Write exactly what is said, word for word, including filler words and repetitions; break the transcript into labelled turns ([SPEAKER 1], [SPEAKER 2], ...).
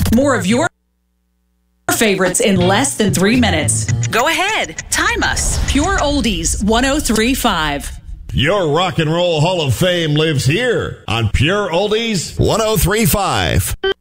[SPEAKER 1] More of your favorites in less than three minutes. Go ahead, time us. Pure Oldies one oh three point five.
[SPEAKER 2] Your Rock and Roll Hall of Fame lives here on Pure Oldies one oh three point five.